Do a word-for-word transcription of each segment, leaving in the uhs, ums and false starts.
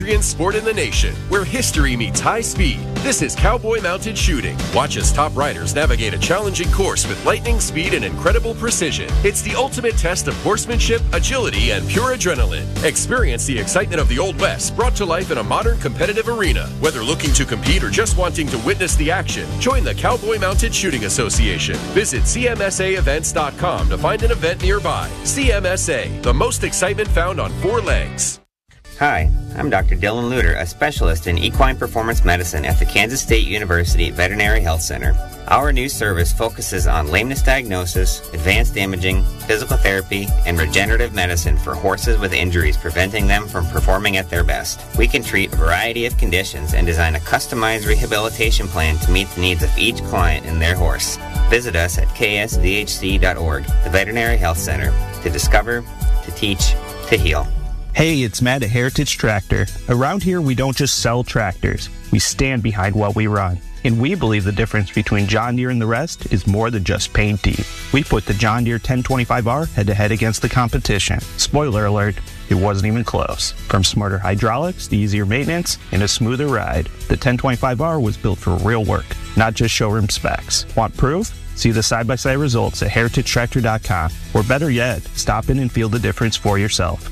sport in the nation, where history meets high speed. This is Cowboy Mounted Shooting. Watch as top riders navigate a challenging course with lightning speed and incredible precision. It's the ultimate test of horsemanship, agility, and pure adrenaline. Experience the excitement of the Old West brought to life in a modern competitive arena. Whether looking to compete or just wanting to witness the action, join the Cowboy Mounted Shooting Association. Visit C M S A events dot com to find an event nearby. C M S A, the most excitement found on four legs. Hi, I'm Doctor Dylan Luter, a specialist in equine performance medicine at the Kansas State University Veterinary Health Center. Our new service focuses on lameness diagnosis, advanced imaging, physical therapy, and regenerative medicine for horses with injuries preventing them from performing at their best. We can treat a variety of conditions and design a customized rehabilitation plan to meet the needs of each client and their horse. Visit us at K S V H C dot org, the Veterinary Health Center, to discover, to teach, to heal. Hey, it's Matt at Heritage Tractor. Around here, we don't just sell tractors. We stand behind what we run. And we believe the difference between John Deere and the rest is more than just paint deep. We put the John Deere ten twenty-five R head-to-head against the competition. Spoiler alert, it wasn't even close. From smarter hydraulics to easier maintenance and a smoother ride, the ten twenty-five R was built for real work, not just showroom specs. Want proof? See the side-by-side results at heritage tractor dot com. Or better yet, stop in and feel the difference for yourself.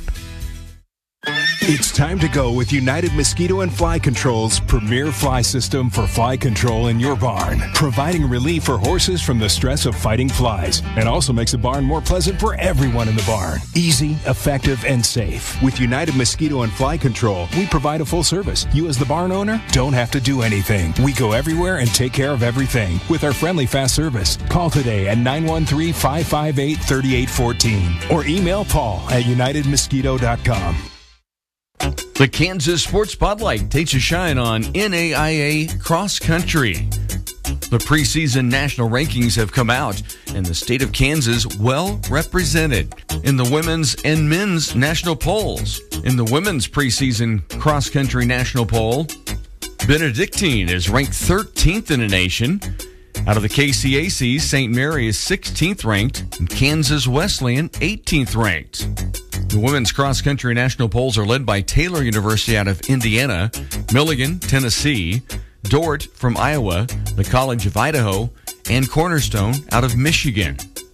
It's time to go with United Mosquito and Fly Control's premier fly system for fly control in your barn, providing relief for horses from the stress of fighting flies, and also makes the barn more pleasant for everyone in the barn. Easy, effective, and safe. With United Mosquito and Fly Control, we provide a full service. You as the barn owner don't have to do anything. We go everywhere and take care of everything with our friendly fast service. Call today at nine one three, five five eight, three eight one four or email Paul at united mosquito dot com. The Kansas Sports Spotlight takes a shine on N A I A cross country. The preseason national rankings have come out, and the state of Kansas well represented in the women's and men's national polls. In the women's preseason cross country national poll, Benedictine is ranked thirteenth in the nation. Out of the K C A C, Saint Mary is sixteenth ranked, and Kansas Wesleyan eighteenth ranked. The women's cross-country national polls are led by Taylor University out of Indiana, Milligan, Tennessee, Dordt from Iowa, the College of Idaho, and Cornerstone out of Michigan.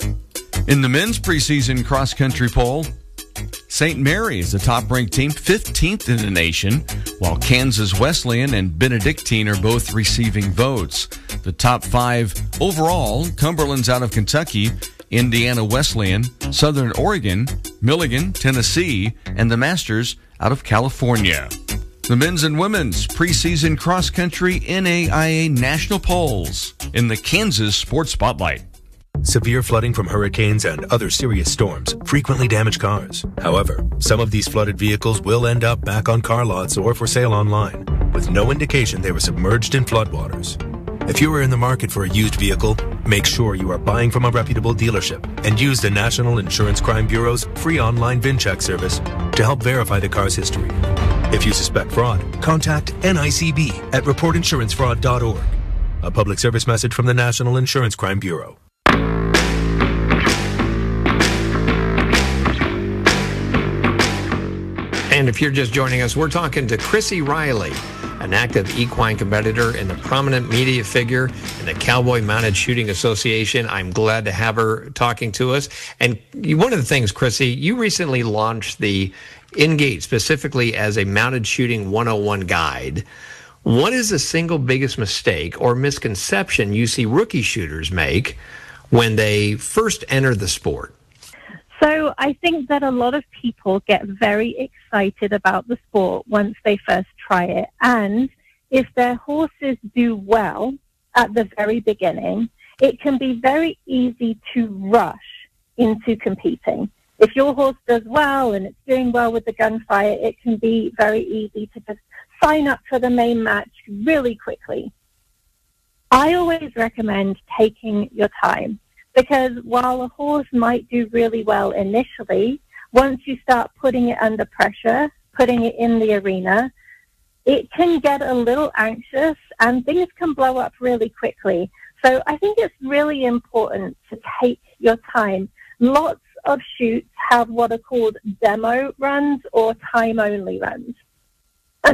In the men's preseason cross-country poll, Saint Mary is the top-ranked team, fifteenth in the nation, while Kansas Wesleyan and Benedictine are both receiving votes. The top five overall, Cumberland's out of Kentucky, Indiana Wesleyan, Southern Oregon, Milligan, Tennessee, and the Masters out of California. The men's and women's preseason cross-country N A I A national polls in the Kansas Sports Spotlight. Severe flooding from hurricanes and other serious storms frequently damage cars. However, some of these flooded vehicles will end up back on car lots or for sale online, with no indication they were submerged in floodwaters. If you are in the market for a used vehicle, make sure you are buying from a reputable dealership and use the National Insurance Crime Bureau's free online VIN check service to help verify the car's history. If you suspect fraud, contact N I C B at report insurance fraud dot org. A public service message from the National Insurance Crime Bureau. And if you're just joining us, we're talking to Chrissy Riley, an active equine competitor and a prominent media figure in the Cowboy Mounted Shooting Association. I'm glad to have her talking to us. And one of the things, Chrissy, you recently launched the Ingate specifically as a mounted shooting one oh one guide. What is the single biggest mistake or misconception you see rookie shooters make when they first enter the sport? So I think that a lot of people get very excited about the sport once they first try it. And if their horses do well at the very beginning, it can be very easy to rush into competing. If your horse does well and it's doing well with the gunfire, it can be very easy to just sign up for the main match really quickly. I always recommend taking your time. Because while a horse might do really well initially, once you start putting it under pressure, putting it in the arena, it can get a little anxious and things can blow up really quickly. So I think it's really important to take your time. Lots of shoots have what are called demo runs or time-only runs.